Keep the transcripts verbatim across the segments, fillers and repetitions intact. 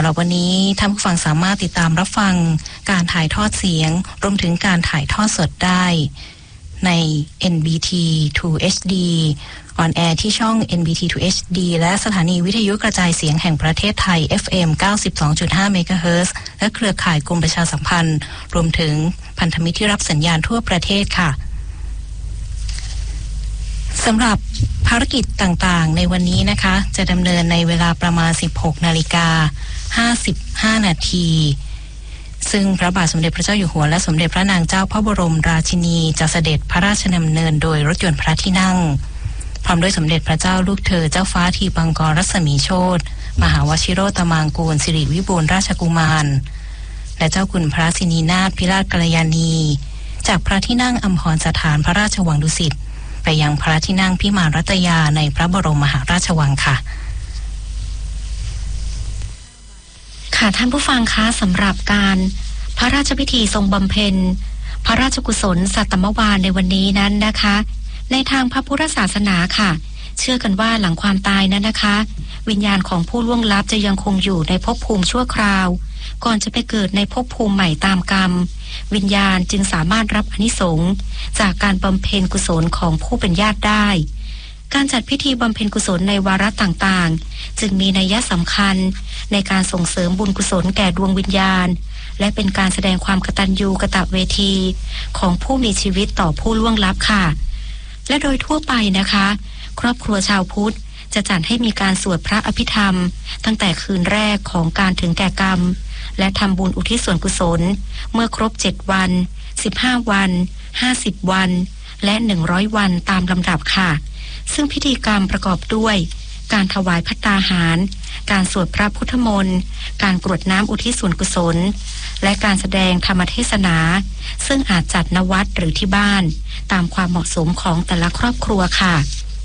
ำหรับวันนี้ท่านผู้ฟังสามารถติดตามรับฟังการถ่ายทอดเสียงรวมถึงการถ่ายทอดสดได้ใน เอ็น บี ที ทู เอช ดี ออนแอร์ที่ช่อง เอ็น บี ที ทู เอช ดี และสถานีวิทยุกระจายเสียงแห่งประเทศไทย เอฟ เอ็ม เก้าสิบสองจุดห้า เมกะเฮิรตซ์และเครือข่ายกรมประชาสัมพันธ์รวมถึงพันธมิตรที่รับสัญญาณทั่วประเทศค่ะสำหรับภารกิจต่างๆในวันนี้นะคะจะดำเนินในเวลาประมาณ สิบหกนาฬิกาห้าสิบห้า นาทีซึ่งพระบาทสมเด็จพระเจ้าอยู่หัวและสมเด็จพระนางเจ้าพระบรมราชินีจะเสด็จพระราชดำเนินโดยรถยนต์พระที่นั่งพร้อมด้วยสมเด็จพระเจ้าลูกเธอเจ้าฟ้าทีปังกรรัศมีโชติมหาวชิโรตมางกูลสิริวิบูลย์ราชกุมารและเจ้าคุณพระสินีนาถพิราชกัลยาณีจากพระที่นั่งอัมพรสถานพระราชวังดุสิตไปยังพระที่นั่งพิมานรัตยาในพระบรมมหาราชวังค่ะค่ะท่านผู้ฟังคะสำหรับการพระราชพิธีทรงบำเพ็ญพระราชกุศลสัตตมวาลในวันนี้นั้นนะคะในทางพระพุทธศาสนาค่ะเชื่อกันว่าหลังความตายนั้นนะคะวิญญาณของผู้ล่วงลับจะยังคงอยู่ในภพภูมิชั่วคราวก่อนจะไปเกิดในภพภูมิใหม่ตามกรรมวิญญาณจึงสามารถรับอานิสงส์จากการบำเพ็ญกุศลของผู้เป็นญาติได้การจัดพิธีบำเพ็ญกุศลในวาระต่างๆจึงมีนัยสำคัญในการส่งเสริมบุญกุศลแก่ดวงวิญญาณและเป็นการแสดงความกตัญญูกตเวทีของผู้มีชีวิตต่อผู้ล่วงลับค่ะและโดยทั่วไปนะคะครอบครัวชาวพุทธจะจัดให้มีการสวดพระอภิธรรมตั้งแต่คืนแรกของการถึงแก่กรรมและทำบุญอุทิศส่วนกุศลเมื่อครบเจ็ดวันสิบห้าวันห้าสิบวันและหนึ่งร้อยวันตามลำดับค่ะซึ่งพิธีกรรมประกอบด้วยการถวายภัตตาหารการสวดพระพุทธมนต์การกรวดน้ำอุทิศส่วนกุศลและการแสดงธรรมเทศนาซึ่งอาจจัดณวัดหรือที่บ้านตามความเหมาะสมของแต่ละครอบครัวค่ะ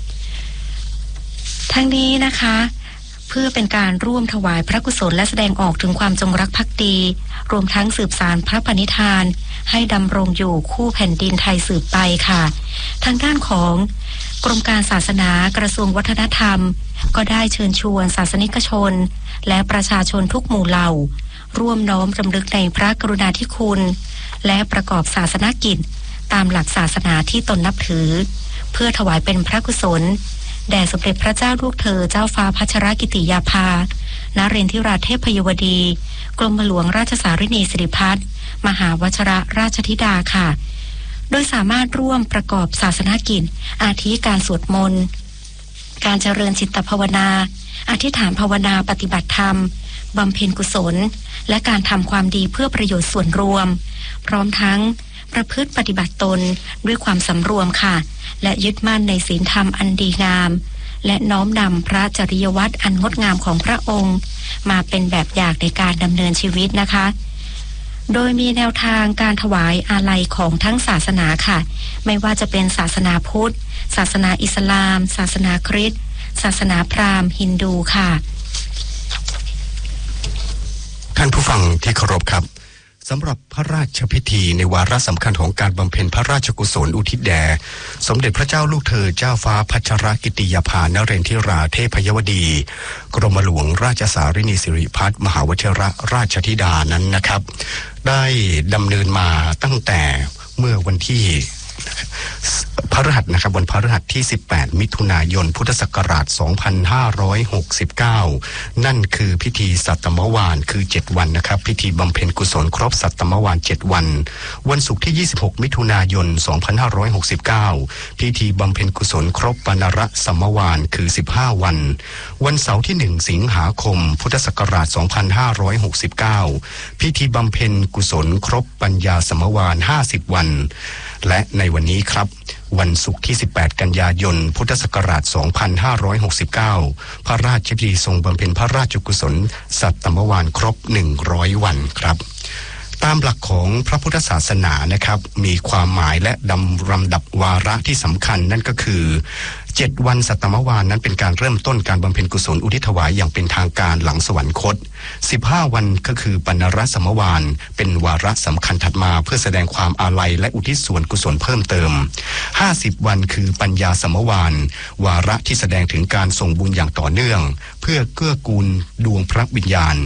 ทั้งนี้นะคะเพื่อเป็นการร่วมถวายพระกุศลและแสดงออกถึงความจงรักภักดีรวมทั้งสืบสานพระปณิธานให้ดำรงอยู่คู่แผ่นดินไทยสืบไปค่ะทางด้านของกรมการศาสนากระทรวงวัฒนธรรมก็ได้เชิญชวนศาสนิกชนและประชาชนทุกหมู่เหล่าร่วมน้อมรำลึกในพระกรุณาธิคุณและประกอบศาสนกิจตามหลักศาสนาที่ตนนับถือเพื่อถวายเป็นพระกุศลแด่สมเด็จพระเจ้าลูกเธอเจ้าฟ้าพัชรกิติยาภานเรนทิราเทพพยวดีกรมหลวงราชสารินีสิริพัฒน์มหาวชิรราชธิดาค่ะโดยสามารถร่วมประกอบศาสนกิจอาทิการสวดมนต์การเจริญจิตภาวนาอธิษฐานภาวนาปฏิบัติธรรมบำเพ็ญกุศลและการทำความดีเพื่อประโยชน์ส่วนรวมพร้อมทั้งประพฤติปฏิบัติตนด้วยความสำรวมค่ะและยึดมั่นในศีลธรรมอันดีงามและน้อมนำพระจริยวัตรอันงดงามของพระองค์มาเป็นแบบอย่างในการดำเนินชีวิตนะคะโดยมีแนวทางการถวายอาลัยของทั้งศาสนาค่ะไม่ว่าจะเป็นศาสนาพุทธศาสนาอิสลามศาสนาคริสต์ศาสนาพราหมณ์ฮินดูค่ะท่านผู้ฟังที่เคารพครับสำหรับพระราชพิธีในวาระสำคัญของการบำเพ็ญพระราชกุศลอุทิศแด่สมเด็จพระเจ้าลูกเธอเจ้าฟ้าพัชรกิติยาภานเรนทิราเทพยวดีกรมหลวงราชสารินีสิริพัฒน์มหาวชิรราชธิดานั้นนะครับได้ดำเนินมาตั้งแต่เมื่อวันที่พฤหัสนะครับวันพฤหัสที่สิบแปดมิถุนายนพุทธศักราชสองพันห้าร้อยหกสิบเก้านั่นคือพิธีสัตตมวาลคือเจ็ดวันนะครับพิธีบำเพ็ญกุศลครบสัตตมวาลเจ็ดวันวันศุกร์ที่ยี่สิบหกมิถุนายนสองพันห้าร้อยหกสิบเก้าพิธีบำเพ็ญกุศลครบปานรสัมมวาลคือสิบห้าวันวันเสาร์ที่หนึ่งสิงหาคมพุทธศักราชสองพันห้าร้อยหกสิบเก้าพิธีบำเพ็ญกุศลครบปัญญาสัมมวาลห้าสิบวันและในวันนี้ครับวันศุกร์ที่สิบแปดกันยายนพุทธศักราชสองพันห้าร้อยหกสิบเก้าพระราชพิธีทรงบำเพ็ญพระราชกุศลสัตตมวาลครบหนึ่งร้อยวันครับตามหลักของพระพุทธศาสนานะครับมีความหมายและดำลำดับวาระที่สำคัญนั่นก็คือเจ็ดวันสัตตมวาลนั้นเป็นการเริ่มต้นการบำเพ็ญกุศลอุทิศถวายอย่างเป็นทางการหลังสวรรคตสิบห้าวันก็คือปานรสัมมวาลเป็นวาระสำคัญถัดมาเพื่อแสดงความอาลัยและอุทิศส่วนกุศลเพิ่มเติมห้าสิบวันคือปัญญาสัมมวาลวาระที่แสดงถึงการส่งบุญอย่างต่อเนื่องเพื่อเกื้อกูลดวงพระวิญญาณ